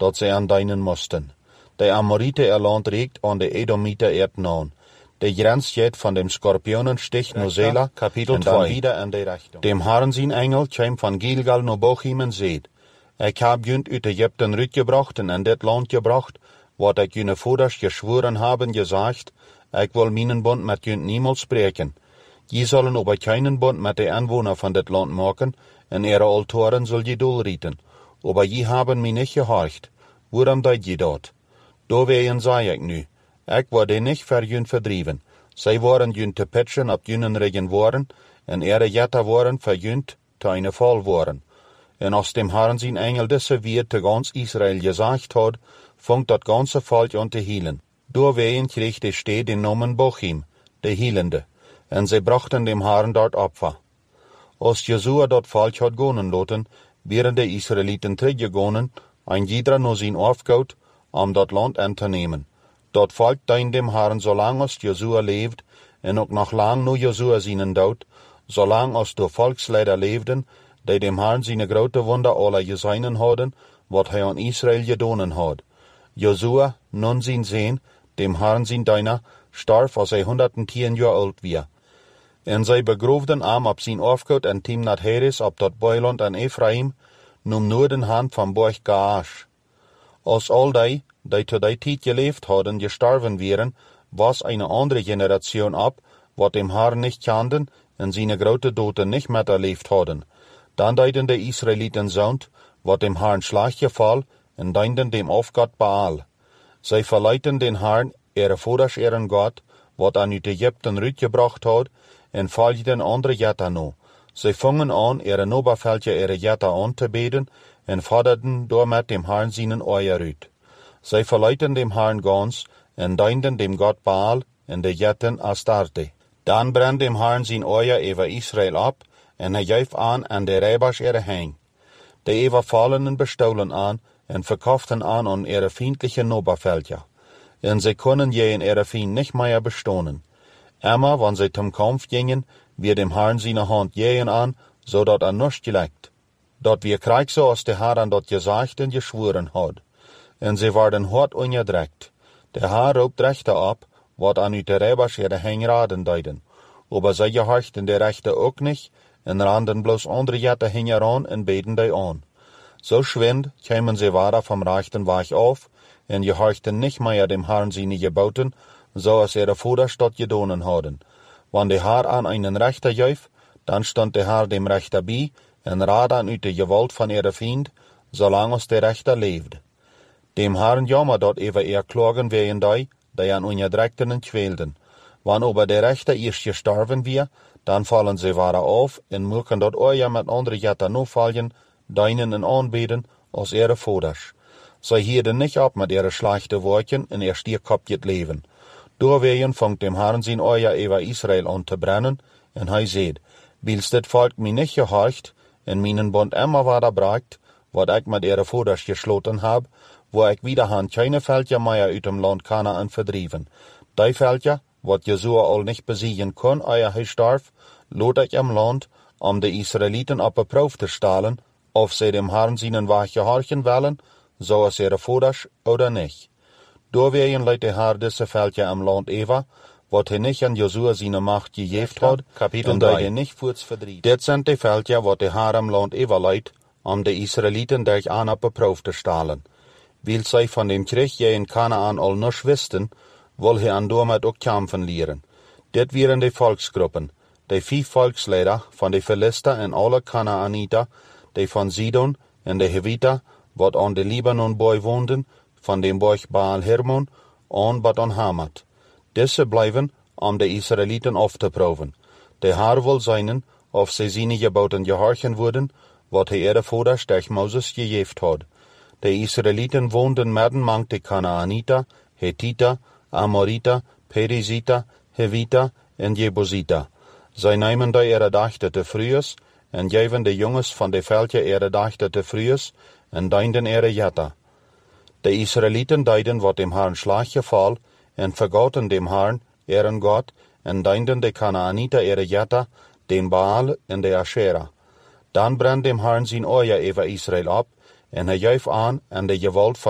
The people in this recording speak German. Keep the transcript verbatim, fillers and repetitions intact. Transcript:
dat ze aan deinen moesten. De Amorite er land reikt aan de Edomite erdnaun. De grens geht van dem Skorpionenstich no Sela, Kapitel twee. Wieder an de Richtung. Dem Herrn zijn engel kwam van Gilgal no Bochim en zeed. Ik heb junt uit Egypten uitgebracht en in dit land gebracht, wat ik jullie voeders geschworen hebben gezegd, ik wil mijn bond met junt niemals spreken. Je zullen aber keinen bond met de inwoner van dit land maken, en ihre Altoren zul je doelrieten. Aber je hebben mij niet gehorcht. Waarom deed je dat? Doorwegen zei ik nu, ik word niet voor jun verdrieven. Zij waren jun te pitchen op junen regen worden, en ihre jetta waren voor junt te eine val worden. En als dem Herrn zijn engel deze weer te gans Israël gezegd had, fangt dat ganze volk an te hielen. Doorwegen kreeg de stad den Namen Bochim, de hielende, en zij brachten dem Herrn dort Opfer. Als Josua dat volk had gonen laten, wären de Israëlieten teruggegonen, ein jeder no zijn afgoud, om dat land aan te nemen. Dat volk dient dem Herrn zolang als Josua leeft, en ook nog lang no Josua zijn dood, zolang als de volksleider leefden, die dem Herrn zijn grote wunder alle gezien hadden, wat hij aan Israël gedonen had. Josua, nun zijn zeen, dem Herrn zijn diener, starf als hij honderdtien jaar oud was. En zij begroefden hem op zijn afgoud en Timnat Heres op dat boiland aan Ephraim, num noorden hand van Borg Gaash. Als al die, die te die tijd geleefd hadden, gestorven wären, was eine andere Generation ab, wat dem Herrn nicht kenden en seine grote doten nicht mehr erlebt hadden. Dan deiden de Israëlieten zond, wat dem Herrn slag geval, en dienden dem Aufgott Baal. Zij verleiten den Herrn, ihre Voders ihren Gott, wat an uit Egypten uitgebracht had, en volgden andere jetta no. Zij vangen aan, ihre Noberveltje ihre jetta aan te beden, en forderden door met dem Herrn seinen Eier uit. Zij verleiten dem Herrn gans, en dienden dem Gott Baal, en de jetten Astarte. Dan brennt dem Herrn zijn Eier over Israël ab, en hij geeft aan aan de Rebers ihre Heng. De overfallenen bestolen aan, en verkauften aan aan ihre feindliche Noberveltje. En zij kunnen je in ihre Feind nicht mehr bestonen. Immer, wann sie zum Kampf gingen, wir dem Herrn seine Hand jähen an, so dat er nichts gelegt. Dat wir krieg so, als der Herr an dat gesagt und geschworen hat. En sie waren hart ungedreckt. Der Herr roept rechte ab, wat an uit de Rebers ihre Hengraden deiden. Aber sie gehorchten der Rechte auch nicht, en randen bloß andere Jette hingeran en beten die an. So schwind kämen sie weiter vom rechten Weg auf, en gehorchten nicht mehr dem Herrn seine Geboten, so als ihre Voders dort gedonen hadden. Wann der Herr an einen Rechter jäuf, dann stand der Herr dem Rechter bei, en raad an uit de gewalt van ihre Feind, solang als der Rechter leeft. Dem Herrn jammer dort over ihr klagen wehen die, die an Ungedreckten quälden. Wann aber der Rechter erst gestorben wir, dann fallen sie wahre auf, en mögen dort euer mit andere Jetta no fallen, deinen en anbeten, als ihre Voders. Sie hielden nicht ab mit ihre schlechte Worten en ihr stierkopjet Leben. Doorwegen fangt dem Herrn sein Eier über Israel an zu brennen, en hij seht, wils dit volk mij nicht gehorcht, en meinen Bund immer weiter bragt, wat ik mit ihre Voders geschloten hab, wo ik wiederhand keine Völker mehr uit dem Land Kanaan verdrieven. Die Völker, wat Josua al nicht besiegen kon, euer hij starf, lot ik im Land, um de Israeliten op een proef te stellen, of sie dem Herrn seinen Weg gehorchen wollen, so als ihre Voders oder nicht. Doorwegen leidt de Herr deze Völker im Land Eva, wat hij nicht an Josua seine Macht gegeven had, en die hij nicht voorts verdriet. Dit zijn de Völker, wat de Herr im Land Eva leidt, om de Israeliten durch aan op een proef te stellen. Weil zij van dem Krieg je in Kanaan al nichts wisten, wil hij an damit ook kämpfen leren. Dit waren de Volksgruppen, de vijf Volksleider van de Philister en alle Kanaaniter, die van Sidon en de Heviter, wat aan de Libanonboy woonden, van dem Borg Baal Hermon, aan wat aan Hamat. Deze blijven om de Israëlieten af te proeven. De Herr wil zijn, of zij zijn geboten gehorchen worden, wat hij ihre Voders durch Moses gegeven had. De Israëlieten woonden midden mang de Kanaaniter, Hethiter, Amoriter, Periziter, Heviter en Jebusiter. Zij nemen de ihre dachten te vroeges, en geven de jongens van de Völker ihre dachten te vroeges, en dienden ihre jetta. De Israëlieten deiden wat dem Herrn slag geval, en vergoten dem Herrn, ihren Gott, en dienden de Kanaaniter ihre jetta, den Baal en de Asherah. Dan brennt dem Herrn zijn Eier over Israël ab, en hij geeft aan aan de gewalt van